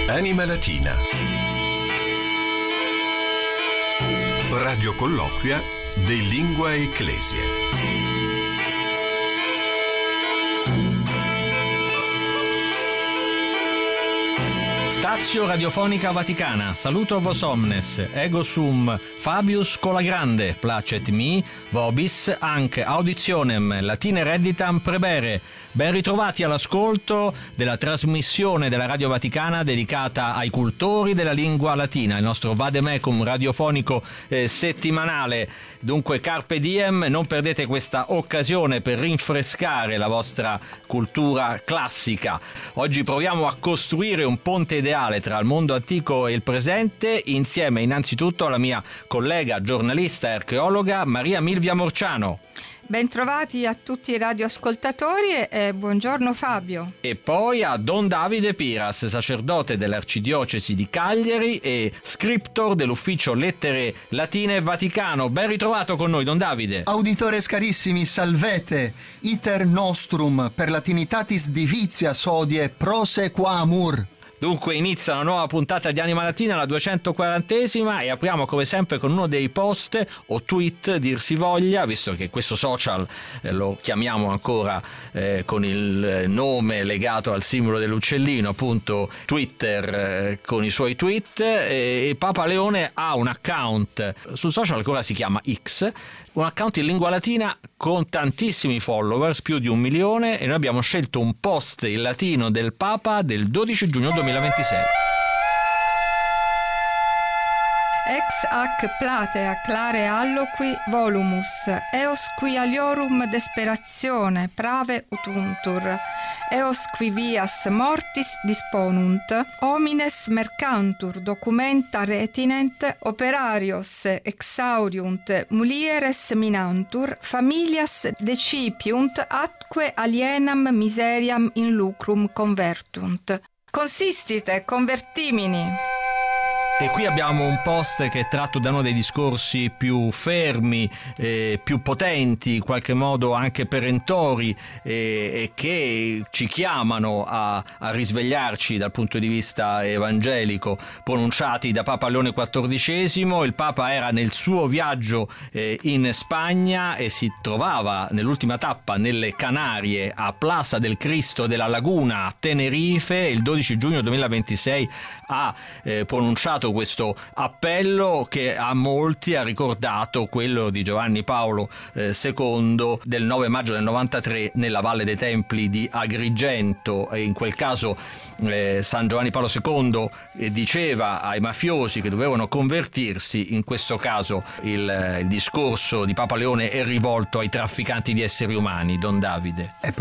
Anima Latina. Radio colloquia de Lingua Ecclesia. Stazio Radiofonica Vaticana, saluto vos omnes, ego sum Fabius Colagrande, placet mi, vobis, anche auditionem latine redditam prebere. Ben ritrovati all'ascolto della trasmissione della Radio Vaticana dedicata ai cultori della lingua latina, il nostro vademecum radiofonico settimanale. Dunque carpe diem, non perdete questa occasione per rinfrescare la vostra cultura classica. Oggi proviamo a costruire un ponte ideale tra il mondo antico e il presente, insieme innanzitutto alla mia collega giornalista e archeologa Maria Milvia Morciano. Bentrovati a tutti i radioascoltatori e buongiorno Fabio. E poi a Don Davide Piras, sacerdote dell'Arcidiocesi di Cagliari e scriptor dell'Ufficio Lettere Latine Vaticano. Ben ritrovato con noi, Don Davide. Auditores carissimi, salvete, iter nostrum per latinitatis divitias hodie prosequamur. Dunque inizia una nuova puntata di Anima Latina, la 240esima, e apriamo come sempre con uno dei post o tweet, dir si voglia, visto che questo social lo chiamiamo ancora con il nome legato al simbolo dell'uccellino, appunto Twitter, con i suoi tweet, e Papa Leone ha un account sul social che ora si chiama X, un account in lingua latina con tantissimi followers, più di 1 milione, e noi abbiamo scelto un post in latino del Papa del 12 giugno 2026. Ex hac platea clare alloqui volumus, eos qui aliorum desperatione prave utuntur, eos qui vias mortis disponunt, homines mercantur documenta retinent, operarios exauriunt, mulieres minantur, familias decipiunt, atque alienam miseriam in lucrum convertunt. Consistite, convertimini. E qui abbiamo un post che è tratto da uno dei discorsi più fermi, più potenti, in qualche modo anche perentori, e che ci chiamano a risvegliarci dal punto di vista evangelico, pronunciati da Papa Leone XIV. Il Papa era nel suo viaggio in Spagna e si trovava nell'ultima tappa nelle Canarie, a Plaza del Cristo della Laguna a Tenerife. Il 12 giugno 2026 ha pronunciato questo appello che a molti ha ricordato quello di Giovanni Paolo II del 9 maggio del 93 nella Valle dei Templi di Agrigento. E in quel caso San Giovanni Paolo II diceva ai mafiosi che dovevano convertirsi. In questo caso il discorso di Papa Leone è rivolto ai trafficanti di esseri umani, Don Davide.